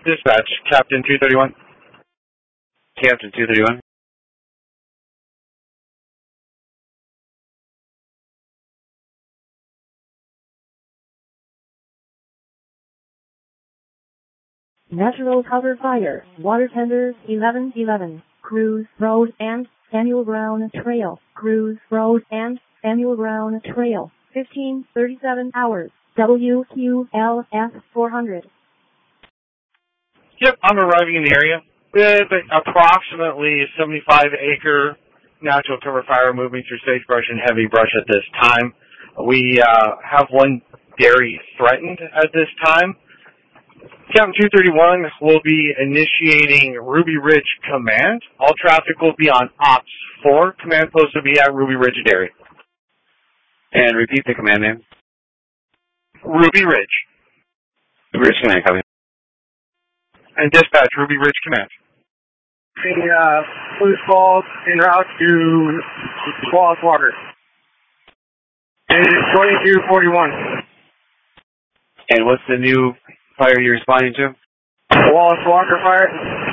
Dispatch, Captain 231. Captain 231. Natural cover fire, water tender 1111, Cruise Road and Samuel Brown Trail, Cruise Road and Samuel Brown Trail, 1537 hours, WQLF 400. Yep, I'm arriving in the area. Approximately 75-acre natural cover fire moving through sagebrush and heavy brush at this time. We have one dairy threatened at this time. Captain 231 will be initiating Ruby Ridge Command. All traffic will be on Ops 4. Command post will be at Ruby Ridge Dairy. And repeat the command name. Ruby Ridge. Ruby Ridge Command, copy. And dispatch, Ruby Ridge Command. Loose balls en route to Wallace Walker. It is 2241. And what's the new fire you're responding to? Wallace Walker fire.